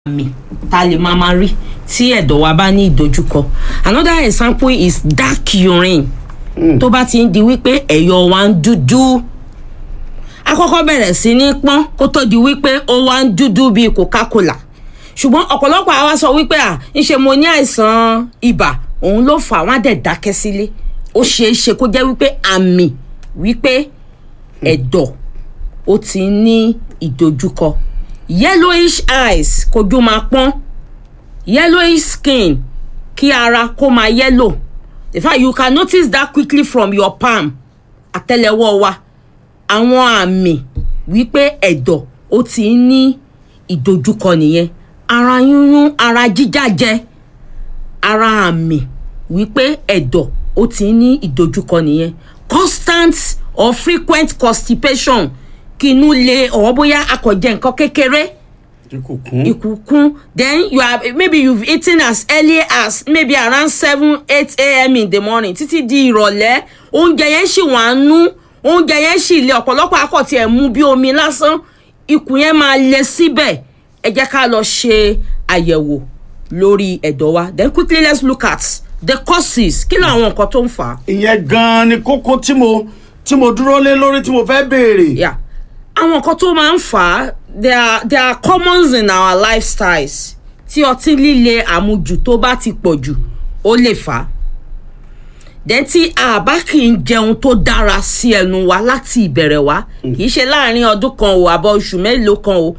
àmì tá lè máa rí tí ẹ̀dọ̀ wa bá ní ìdojúkọ. Another example is dark urine. Tó bá ti ń di wípé ẹ̀yọ̀ wa ń dúdú, àkọ́kọ́ bẹ̀rẹ̀ sí ní pọ́n kó tó di wípé ó wá ń dúdú bíi Coca-Cola. Ṣùgbọ́n ọ̀pọ̀lọpọ̀ àwa sọ wípé ńṣe mo ní àìsàn ibà, òun ló fà wọ́n á dẹ̀ dákẹ́ sílé. Ó ṣeé ṣe kó jẹ́ wípé àmì wípé ẹ̀dọ̀ ó ti ní ìdojúkọ. Yellowish eyes, kojú máa pọ́n. Yellowish skin, kí ara kó máa yellow. In fact, you can notice that quickly from your palm. Àtẹ́lẹwọ́ wa. Àwọn àmì wípé ẹ̀dọ̀ ó ti ní ìdojúkọ nìyẹn. Ara yúnyún, ara jíjájẹ. Ara àmì wípé ẹ̀dọ̀ ó ti ní ìdojúkọ nìyẹn. Constant or frequent constipation, kí inú le or bóyá akọ̀jẹ nǹkan kékeré. Ìkùnkùn. Then maybe you've eaten as early as maybe around 7-8 a.m. in the morning títí di ìrọ̀lẹ́. Oúnjẹ yẹn ṣì wà nú. Oúnjẹ yẹn ṣì le, ọ̀pọ̀lọpọ̀ akọ̀tì ẹ̀ mú bí omi lásán. Ikùn yẹn máa le síbẹ̀. Ẹ jẹ́ ká lọ ṣe àyẹ̀wò lórí ẹ̀dọ̀ wa. Then quickly let's look at the causes. Kí ló àwọn nǹkan tó ń fà á? Ìyẹn gan-an ni kókó tí mo dúró lé lórí tí mo fẹ́ béèrè. Yeah. Àwọn nǹkan tó máa ń fà á, they are commons in our lifestyles. Tí ọtí líle àmujù tó bá ti pọ̀ jù, ó lè fà á. Then tí a bá kì í jẹun tó dára sí ẹnu wa láti ìbẹ̀rẹ̀ wa, kì í ṣe láàrin ọdún kan o àbọ̀ oṣù mélòó kan o.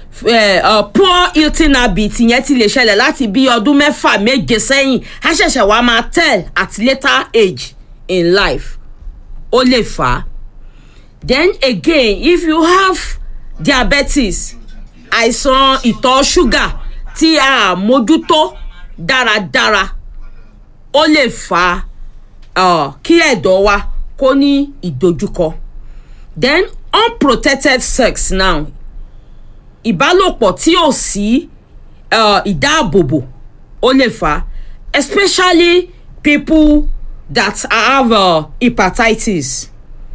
Poor eating habit yẹn ti lè ṣẹlẹ̀ láti bí ọdún 6-7 sẹ́yìn. A ṣẹ̀ṣẹ̀ wá máa tell at later age in life. Ó lè fà á. Then again, if you have diabetes, àìsàn ìtọ̀ ṣúgà tí a mójútó dáradára, ó lè fà kí ẹ̀dọ̀ wa kó ní ìdojúkọ. Then unprotected sex now, ìbálòpọ̀ tí ò sí ìdáàbòbò, ó lè fà, especially people that have hepatitis.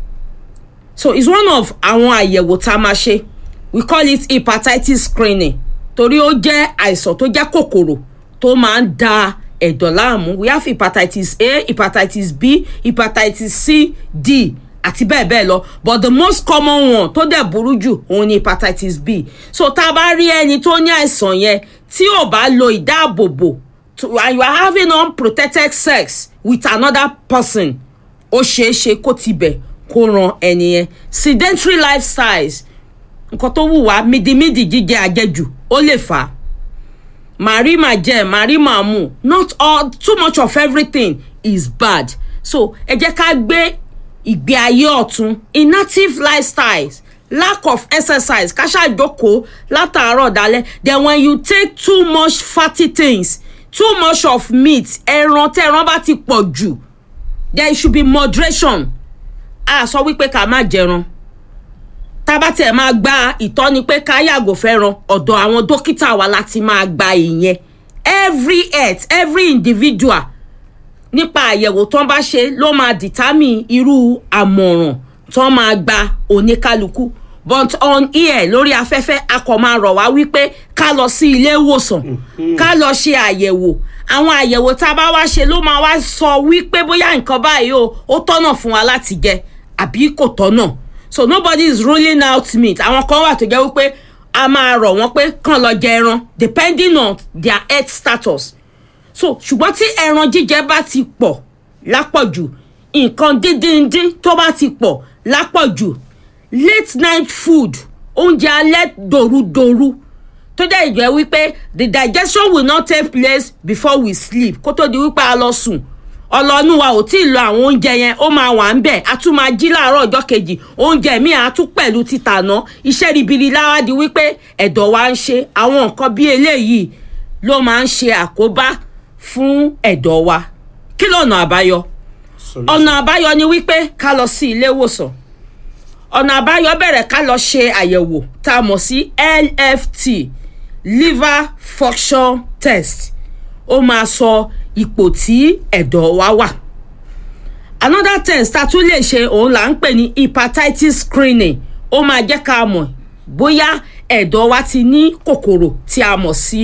So it's one of àwọn àyẹ̀wò tá a máa ṣe. We call it hepatitis screening. Torí ó jẹ́ àìsàn tó jẹ́ kòkòrò tó máa ń da ẹ̀dọ̀ láàmú. We have hepatitis A, hepatitis B, hepatitis C, D àti bẹ́ẹ̀ bẹ́ẹ̀ lọ. But the most common one tó dẹ̀ burú jù òun ni hepatitis B. So tá a bá rí ẹni tó ní àìsàn yẹn tí ò bá lo ìdáàbòbò and you are having unprotected sex with another person, ó ṣeé ṣe kó tibẹ̀ kó ran ẹni yẹn. Sedentary lifestyles, nǹkan tó wù wá mídìmídì jíjẹ àjẹjù, ó lè fà á. Màrí màá jẹ, màrí màá mu. Not all, too much of everything is bad. So ẹ jẹ́ ká gbé ìgbé ayé ọ̀tun. Inactive lifestyles, lack of exercise, ká ṣàjókòó látàárọ̀ dalẹ́. Then when you take too much fatty things, too much of meat, ẹran tẹ́ran bá ti pọ̀ jù, there should be moderation. A sọ wípé ká má jẹran. Tá bá tiẹ̀ máa gba ìtọ́ni pé ká yàgò fẹ́ràn, ọ̀dọ̀ àwọn dókítà wa láti máa gba ìyẹn. Every individual nípa àyẹ̀wò tán bá ṣe ló máa determine irú àmọ̀ràn tán máa gba oníkálukú. But on here lórí afẹ́fẹ́ a kò máa rọ̀ wá wípé ká lọ sí ilé ìwòsàn, ká lọ ṣe àyẹ̀wò. Àwọn àyẹ̀wò tá a bá wá ṣe ló máa wá sọ wípé bóyá nǹkan báyìí ó tọ́nà fún wa láti jẹ àbí kò tọ́nà. So nobody is ruling out meat. Àwọn kan wà tó jẹ́ wípé a máa rọ̀ wọ́n pé kàn lọ jẹ ẹran depending on their health status. So ṣùgbọ́n tí ẹran jíjẹ bá ti pọ̀ lápọ̀jù, nǹkan díndíndín tó bá ti pọ̀ lápọ̀jù, late night food, oúnjẹ alẹ́ dòrúdòrú, tó jẹ́ ìjẹ́ wípé the digestion will not take place before we sleep. Kó tó di wípé a lọ sùn, ọlọ́nu wa ò tí ì lo àwọn oúnjẹ yẹn, ó máa wà ń bẹ̀. A tún máa jí láàárọ̀ ọjọ́ kejì, oúnjẹ míì á tún pẹ̀lú títàná. Iṣẹ́ ribiri láwá di wípé ẹ̀dọ̀ wa ń ṣe. Àwọn nǹkan bí eléyìí ló máa ń ṣe àkóbá fún ẹ̀dọ̀ wa. Kí lọ̀nà àbáyọ? Ọ̀nà àbáyọ ni wípé ká lọ sí ilé ìwòsàn. Ọ̀nà àbáyọ bẹ̀rẹ̀ ká lọ ṣe àyẹ̀wò tá a mọ̀ sí LFT, liver function test. Ó máa sọ ipò tí ẹ̀dọ̀ wa wà. Another test tá tún lè ṣe òun là ń pè ní hepatitis screening. Ó máa jẹ́ ká mọ̀ bóyá ẹ̀dọ̀ wa ti ní kòkòrò tí a mọ̀ sí